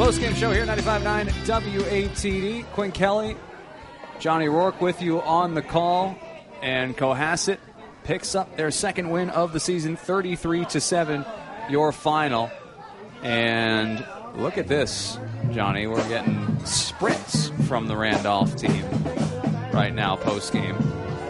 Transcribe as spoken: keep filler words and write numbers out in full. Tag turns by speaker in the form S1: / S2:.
S1: Post-game show here, ninety-five point nine W A T D. Quinn Kelly, Johnny Rourke with you on the call. And Cohasset picks up their second win of the season, thirty-three to seven, your final. And look at this, Johnny. We're getting sprints from the Randolph team right now, post-game.